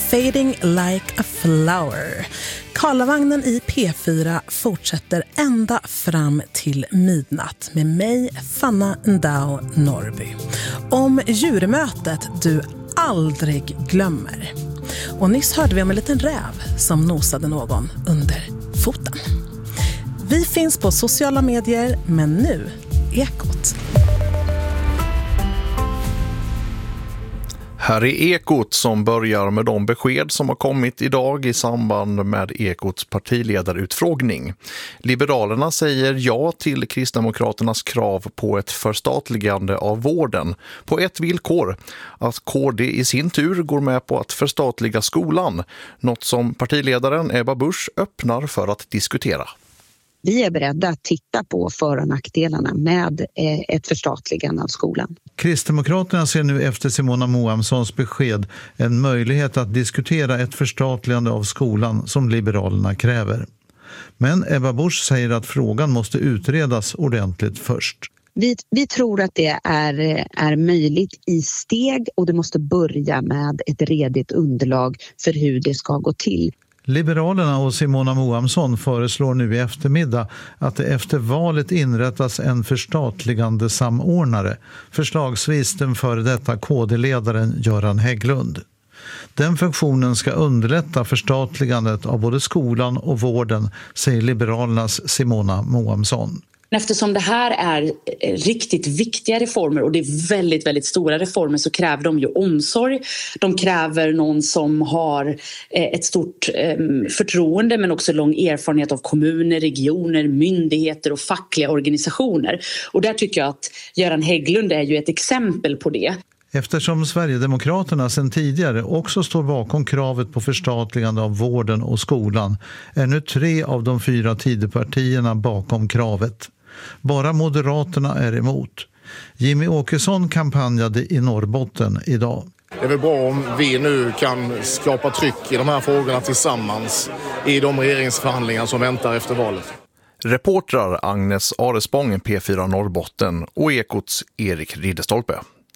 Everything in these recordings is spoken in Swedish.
Fading like a flower. Karlavagnen i P4 fortsätter ända fram till midnatt med mig, Fanna Ndao Norby. Om djurmötet du aldrig glömmer. Och nyss hörde vi om en liten räv som nosade någon under foten. Vi finns på sociala medier, men nu Ekot. Här är Ekot som börjar med de besked som har kommit idag i samband med Ekots partiledarutfrågning. Liberalerna säger ja till Kristdemokraternas krav på ett förstatligande av vården på ett villkor, att KD i sin tur går med på att förstatliga skolan, något som partiledaren Ebba Busch öppnar för att diskutera. Vi är beredda att titta på för- och nackdelarna med ett förstatligande av skolan. Kristdemokraterna ser nu efter Simona Moamssons besked en möjlighet att diskutera ett förstatligande av skolan som Liberalerna kräver. Men Ebba Busch säger att frågan måste utredas ordentligt först. Vi tror att det är möjligt i steg, och det måste börja med ett redigt underlag för hur det ska gå till. Liberalerna och Simona Moamsson föreslår nu i eftermiddag att det efter valet inrättas en förstatligande samordnare, förslagsvis den före detta KD-ledaren Göran Hägglund. Den funktionen ska underlätta förstatligandet av både skolan och vården, säger Liberalernas Simona Moamsson. Eftersom det här är riktigt viktiga reformer och det är väldigt, väldigt stora reformer, så kräver de ju omsorg. De kräver någon som har ett stort förtroende, men också lång erfarenhet av kommuner, regioner, myndigheter och fackliga organisationer. Och där tycker jag att Göran Hägglund är ju ett exempel på det. Eftersom Sverigedemokraterna sedan tidigare också står bakom kravet på förstatligande av vården och skolan är nu 3 av de 4 Tidöpartierna bakom kravet. Bara Moderaterna är emot. Jimmy Åkesson kampanjade i Norrbotten idag. Det är väl bra om vi nu kan skapa tryck i de här frågorna tillsammans i de regeringsförhandlingar som väntar efter valet. Reportrar Agnes Arespång, P4 Norrbotten, och Ekots Erik Ridderstolpe.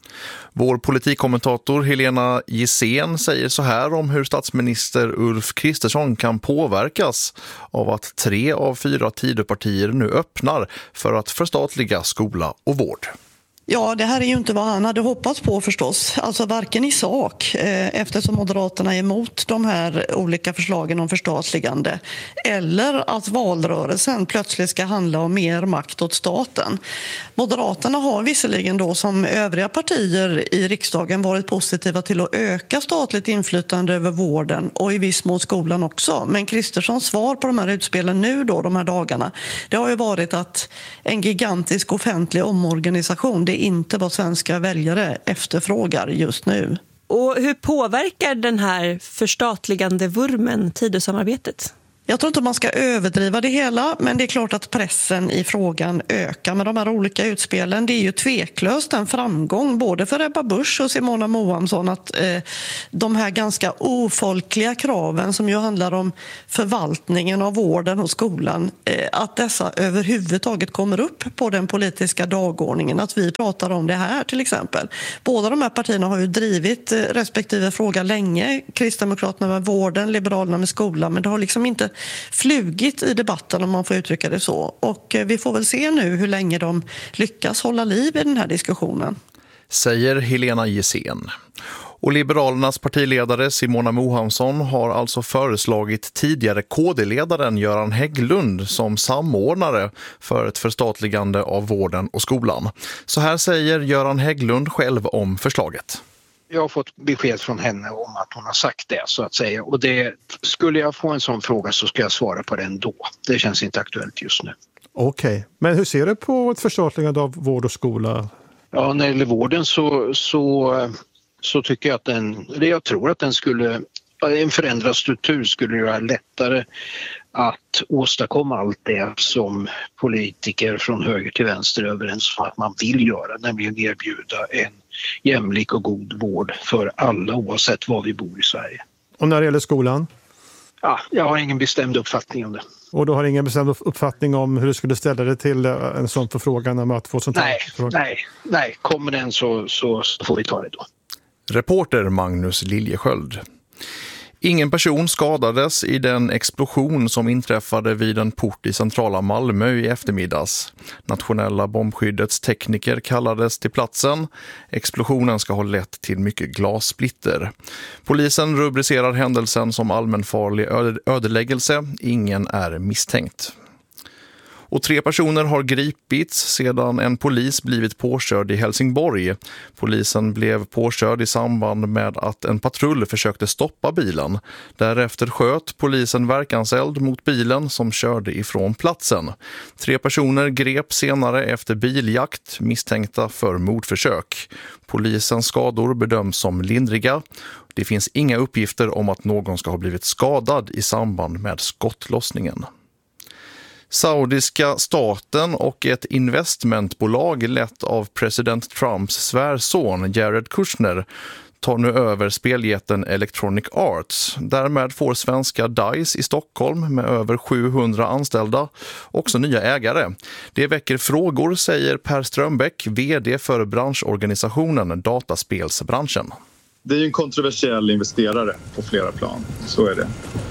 Vår politikkommentator Helena Gissén säger så här om hur statsminister Ulf Kristersson kan påverkas av att 3 av 4 Tidöpartier nu öppnar för att förstatliga skola och vård. Ja, det här är ju inte vad han hade hoppats på förstås. Alltså varken i sak, eftersom Moderaterna är emot de här olika förslagen om förstatligande, eller att valrörelsen plötsligt ska handla om mer makt åt staten. Moderaterna har visserligen då som övriga partier i riksdagen varit positiva till att öka statligt inflytande över vården och i viss mån skolan också. Men Kristerssons svar på de här utspelen nu då, de här dagarna, det har ju varit att en gigantisk offentlig omorganisation, det är inte vad svenska väljare efterfrågar just nu. Och hur påverkar den här förstatligande vurmen Tidösamarbetet? Jag tror inte man ska överdriva det hela, men det är klart att pressen i frågan ökar med de här olika utspelen. Det är ju tveklöst en framgång både för Ebba Busch och Simona Moamsson att de här ganska ofolkliga kraven som ju handlar om förvaltningen av vården och skolan, att dessa överhuvudtaget kommer upp på den politiska dagordningen, att vi pratar om det här till exempel. Båda de här partierna har ju drivit respektive fråga länge, Kristdemokraterna med vården, Liberalerna med skolan, men det har liksom inte flugit i debatten om man får uttrycka det så. Och vi får väl se nu hur länge de lyckas hålla liv i den här diskussionen. Säger Helena Gissén. Och Liberalernas partiledare Simona Moamsson har alltså föreslagit tidigare KD-ledaren Göran Hägglund som samordnare för ett förstatligande av vården och skolan. Så här säger Göran Hägglund själv om förslaget. Jag har fått besked från henne om att hon har sagt det så att säga. Och det, skulle jag få en sån fråga så ska jag svara på den då. Det känns inte aktuellt just nu. Okej. Men hur ser du på ett förstatligande av vård och skola? Ja, när det gäller vården så tycker jag att jag tror att den skulle, en förändrad struktur skulle göra lättare att åstadkomma allt det som politiker från höger till vänster är överens om att man vill göra, nämligen erbjuda en jämlik och god vård för alla oavsett var vi bor i Sverige. Och när det gäller skolan? Ja, jag har ingen bestämd uppfattning om det. Och du har ingen bestämd uppfattning om hur du skulle ställa dig till en sån förfrågan om att få sånt här? Nej. Kommer den så får vi ta det då. Reporter Magnus Liljesköld. Ingen person skadades i den explosion som inträffade vid en port i centrala Malmö i eftermiddags. Nationella bombskyddets tekniker kallades till platsen. Explosionen ska ha lett till mycket glassplitter. Polisen rubricerar händelsen som allmänfarlig ödeläggelse. Ingen är misstänkt. Och 3 personer har gripits sedan en polis blivit påkörd i Helsingborg. Polisen blev påkörd i samband med att en patrull försökte stoppa bilen. Därefter sköt polisen verkanseld mot bilen som körde ifrån platsen. 3 personer grep senare efter biljakt misstänkta för mordförsök. Polisens skador bedöms som lindriga. Det finns inga uppgifter om att någon ska ha blivit skadad i samband med skottlossningen. Saudiska staten och ett investmentbolag lett av president Trumps svärson Jared Kushner tar nu över speljätten Electronic Arts. Därmed får svenska DICE i Stockholm med över 700 anställda också nya ägare. Det väcker frågor, säger Per Strömbäck, vd för branschorganisationen Dataspelsbranschen. Det är ju en kontroversiell investerare på flera plan, så är det.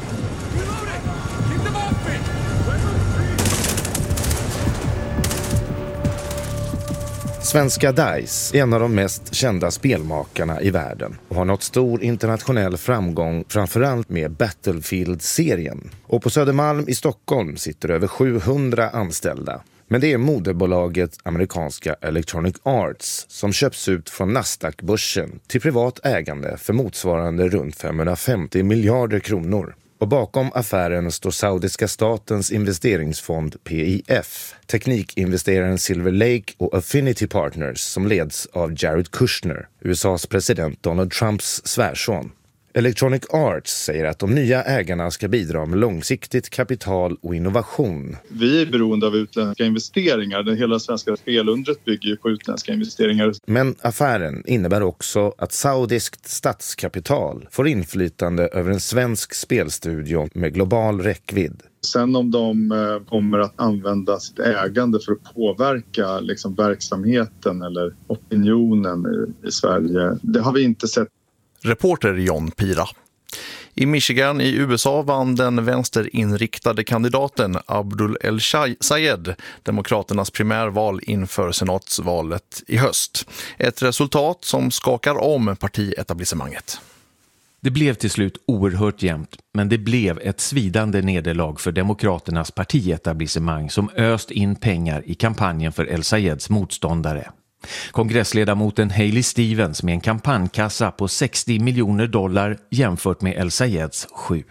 Svenska DICE är en av de mest kända spelmakarna i världen och har nått stor internationell framgång framförallt med Battlefield-serien. Och på Södermalm i Stockholm sitter över 700 anställda. Men det är moderbolaget amerikanska Electronic Arts som köps ut från Nasdaq-börsen till privat ägande för motsvarande runt 550 miljarder kronor. Och bakom affären står saudiska statens investeringsfond PIF, teknikinvesteraren Silver Lake och Affinity Partners som leds av Jared Kushner, USAs president Donald Trumps svärson. Electronic Arts säger att de nya ägarna ska bidra med långsiktigt kapital och innovation. Vi är beroende av utländska investeringar. Det hela svenska spelundret bygger ju på utländska investeringar. Men affären innebär också att saudiskt statskapital får inflytande över en svensk spelstudio med global räckvidd. Sen om de kommer att använda sitt ägande för att påverka verksamheten eller opinionen i Sverige, det har vi inte sett. Reporter John Pira. I Michigan i USA vann den vänsterinriktade kandidaten Abdul El-Sayed demokraternas primärval inför senatsvalet i höst. Ett resultat som skakar om partietablissemanget. Det blev till slut oerhört jämnt, men det blev ett svidande nederlag för demokraternas partietablissemang som öst in pengar i kampanjen för El-Sayeds motståndare. Kongressledamoten Haley Stevens med en kampanjkassa på $60 miljoner jämfört med El-Sayeds 7.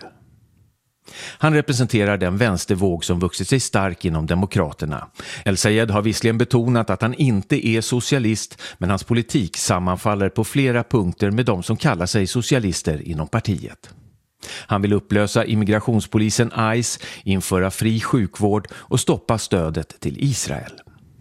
Han representerar den vänstervåg som vuxit sig stark inom demokraterna. El-Sayed har visserligen betonat att han inte är socialist, men hans politik sammanfaller på flera punkter med de som kallar sig socialister inom partiet. Han vill upplösa immigrationspolisen ICE, införa fri sjukvård och stoppa stödet till Israel.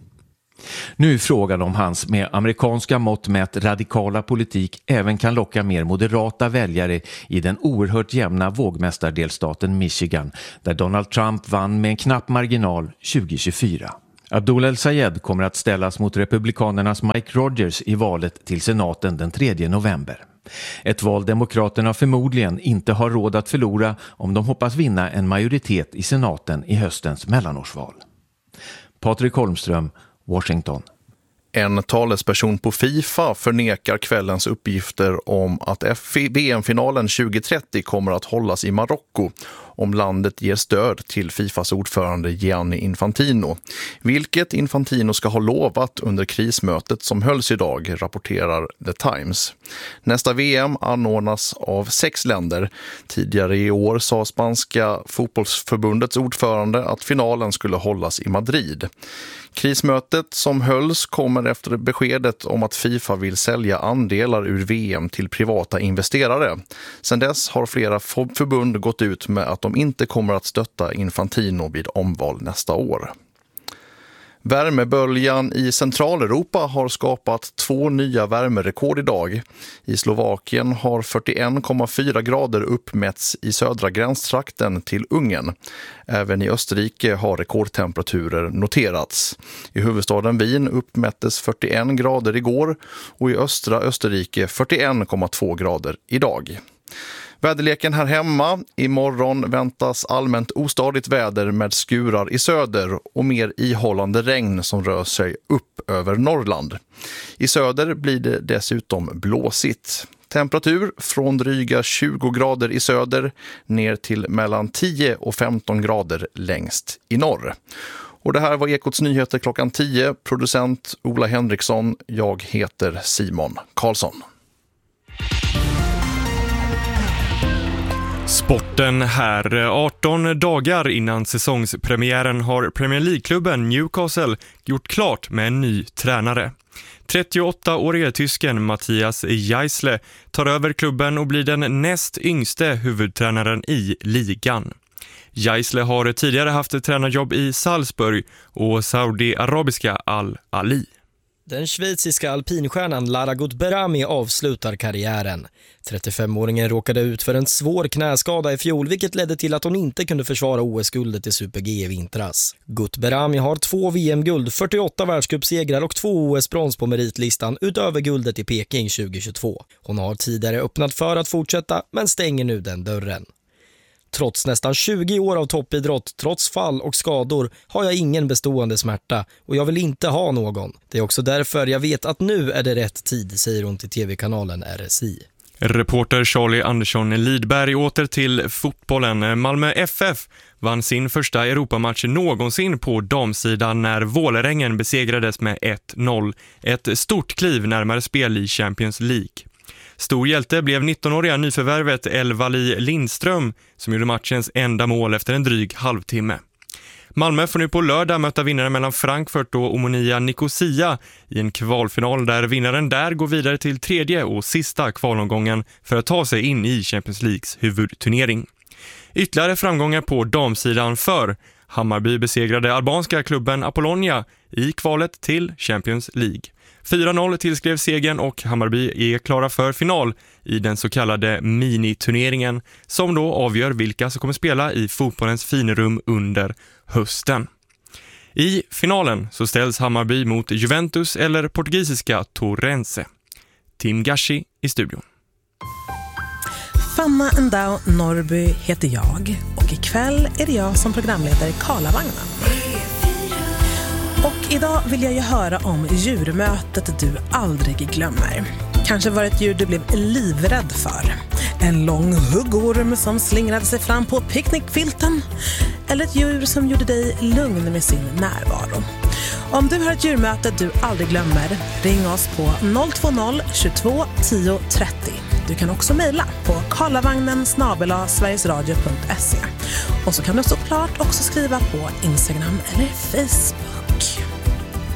Nu är frågan om hans med amerikanska mått mätt radikala politik även kan locka mer moderata väljare i den oerhört jämna vågmästardelstaten Michigan, där Donald Trump vann med en knapp marginal 2024. Abdul El-Sayed kommer att ställas mot republikanernas Mike Rogers i valet till senaten den 3 november. Ett val demokraterna förmodligen inte har råd att förlora om de hoppas vinna en majoritet i senaten i höstens mellanårsval. Patrik Holmström, Washington. En talesperson på FIFA förnekar kvällens uppgifter om att VM-finalen 2030 kommer att hållas i Marocko om landet ger stöd till FIFAs ordförande Gianni Infantino. Vilket Infantino ska ha lovat under krismötet som hölls idag, rapporterar The Times. Nästa VM anordnas av 6 länder. Tidigare i år sa spanska fotbollsförbundets ordförande att finalen skulle hållas i Madrid. Krismötet som hölls kommer efter beskedet om att FIFA vill sälja andelar ur VM till privata investerare. Sedan dess har flera förbund gått ut med att de inte kommer att stötta Infantino vid omval nästa år. Värmeböljan i Centraleuropa har skapat 2 nya värmerekord idag. I Slovakien har 41,4 grader uppmätts i södra gränstrakten till Ungern. Även i Österrike har rekordtemperaturer noterats. I huvudstaden Wien uppmättes 41 grader igår och i östra Österrike 41,2 grader idag. Väderleken här hemma. Imorgon väntas allmänt ostadigt väder med skurar i söder och mer ihållande regn som rör sig upp över Norrland. I söder blir det dessutom blåsigt. Temperatur från dryga 20 grader i söder ner till mellan 10 och 15 grader längst i norr. Och det här var Ekots nyheter klockan 10. Producent Ola Henriksson. Jag heter Simon Karlsson. Sporten här. 18 dagar innan säsongspremiären har Premier League-klubben Newcastle gjort klart med en ny tränare. 38-årige tysken Matthias Geisle tar över klubben och blir den näst yngste huvudtränaren i ligan. Geisle har tidigare haft ett tränarjobb i Salzburg och Saudi-arabiska Al-Ali. Den schweiziska alpinstjärnan Lara Gut-Berami avslutar karriären. 35-åringen råkade ut för en svår knäskada i fjol, vilket ledde till att hon inte kunde försvara OS-guldet i Super-G i vintras. Gut-Berami har 2 VM-guld, 48 världscupsegrar och 2 OS-brons på meritlistan utöver guldet i Peking 2022. Hon har tidigare öppnat för att fortsätta, men stänger nu den dörren. Trots nästan 20 år av toppidrott, trots fall och skador, har jag ingen bestående smärta och jag vill inte ha någon. Det är också därför jag vet att nu är det rätt tid, säger hon till tv-kanalen RSI. Reporter Charlie Andersson Lidberg åter till fotbollen. Malmö FF vann sin första Europamatch någonsin på damsidan när Vålerengen besegrades med 1-0. Ett stort kliv närmare spel i Champions League. Stor hjälte blev 19-åriga nyförvärvet Elvali Lindström som gjorde matchens enda mål efter en dryg halvtimme. Malmö får nu på lördag möta vinnaren mellan Frankfurt och Omonia Nicosia i en kvalfinal där vinnaren där går vidare till tredje och sista kvalomgången för att ta sig in i Champions Leagues huvudturnering. Ytterligare framgångar på damsidan för Hammarby besegrade albanska klubben Apollonia i kvalet till Champions League. 4-0 tillskrev segern och Hammarby är klara för final i den så kallade miniturneringen som då avgör vilka som kommer spela i fotbollens finrum under hösten. I finalen så ställs Hammarby mot Juventus eller portugisiska Torrense. Tim Gashi i studion. Fanna Ndao Norby heter jag och ikväll är det jag som programledare i Karlavagnen. Och idag vill jag ju höra om djurmötet du aldrig glömmer. Kanske var det ett djur du blev livrädd för. En lång huggorm som slingrade sig fram på picknickfilten. Eller ett djur som gjorde dig lugn med sin närvaro. Om du har ett djurmöte du aldrig glömmer, ring oss på 020 22 10 30. Du kan också mejla på karlavagnen@sverigesradio.se. Och så kan du såklart också skriva på Instagram eller Facebook.